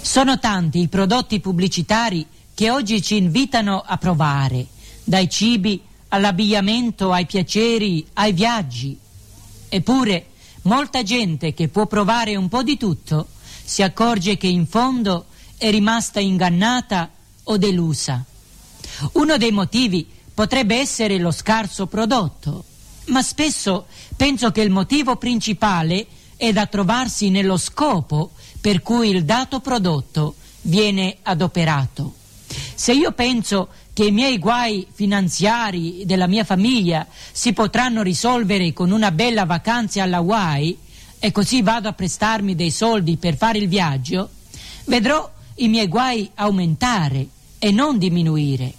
Sono tanti i prodotti pubblicitari che oggi ci invitano a provare, dai cibi all'abbigliamento, ai piaceri, ai viaggi. Eppure molta gente che può provare un po' di tutto si accorge che in fondo è rimasta ingannata o delusa. Uno dei motivi potrebbe essere lo scarso prodotto, ma spesso penso che il motivo principale è da trovarsi nello scopo per cui il dato prodotto viene adoperato. Se io penso che i miei guai finanziari della mia famiglia si potranno risolvere con una bella vacanza alla Hawaii e così vado a prestarmi dei soldi per fare il viaggio, vedrò i miei guai aumentare e non diminuire.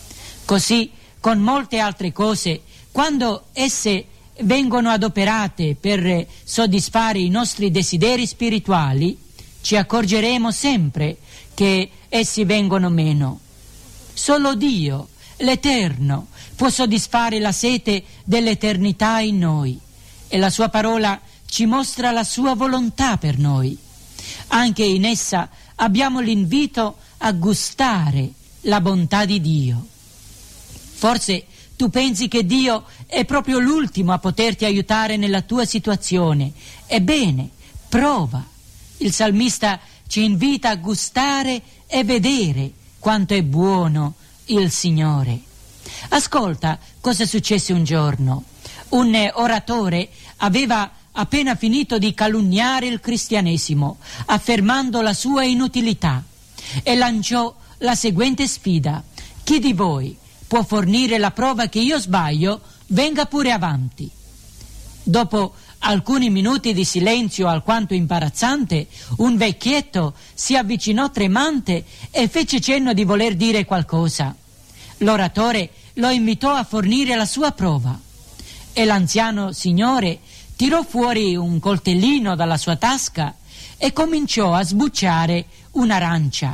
Così con molte altre cose, quando esse vengono adoperate per soddisfare i nostri desideri spirituali, ci accorgeremo sempre che essi vengono meno. Solo Dio, l'Eterno, può soddisfare la sete dell'eternità in noi e la sua parola ci mostra la sua volontà per noi. Anche in essa abbiamo l'invito a gustare la bontà di Dio. Forse tu pensi che Dio è proprio l'ultimo a poterti aiutare nella tua situazione. Ebbene, prova. Il salmista ci invita a gustare e vedere quanto è buono il Signore. Ascolta cosa successe un giorno. Un oratore aveva appena finito di calunniare il cristianesimo, affermando la sua inutilità, e lanciò la seguente sfida: chi di voi può fornire la prova che io sbaglio? Venga pure avanti. Dopo alcuni minuti di silenzio alquanto imbarazzante, un vecchietto si avvicinò tremante e fece cenno di voler dire qualcosa. L'oratore lo invitò a fornire la sua prova e l'anziano signore tirò fuori un coltellino dalla sua tasca e cominciò a sbucciare un'arancia.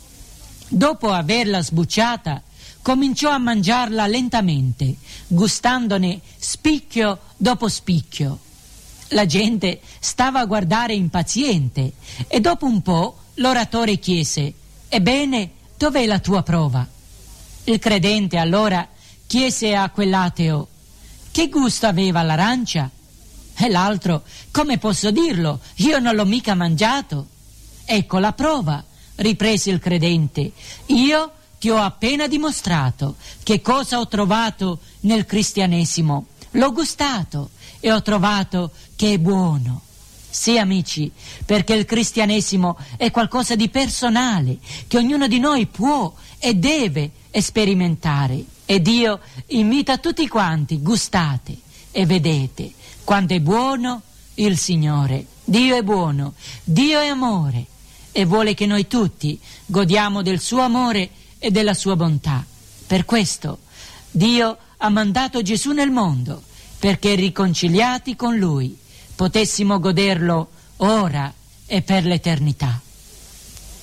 Dopo averla sbucciata, cominciò a mangiarla lentamente, gustandone spicchio dopo spicchio. La gente stava a guardare impaziente e dopo un po' l'oratore chiese: «Ebbene, dov'è la tua prova?» Il credente allora chiese a quell'ateo: «Che gusto aveva l'arancia?» E l'altro: «Come posso dirlo? Io non l'ho mica mangiato». «Ecco la prova», riprese il credente. «Io ti ho appena dimostrato che cosa ho trovato nel cristianesimo. L'ho gustato e ho trovato che è buono». Sì, amici, perché il cristianesimo è qualcosa di personale che ognuno di noi può e deve sperimentare. E Dio invita tutti quanti: gustate e vedete quanto è buono il Signore. Dio è buono, Dio è amore e vuole che noi tutti godiamo del suo amore e della sua bontà. Per questo Dio ha mandato Gesù nel mondo, perché riconciliati con Lui potessimo goderlo ora e per l'eternità.